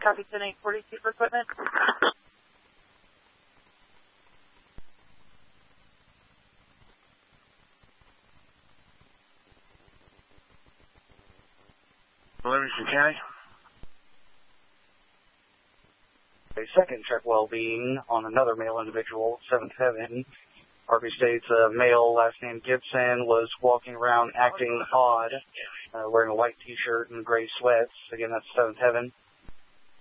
Copy 10842 for equipment. Livingston County. A second check well-being on another male individual, 7th Heaven. RP states a male, last name Gibson, was walking around acting odd, wearing a white t-shirt and gray sweats. Again, that's 7th Heaven.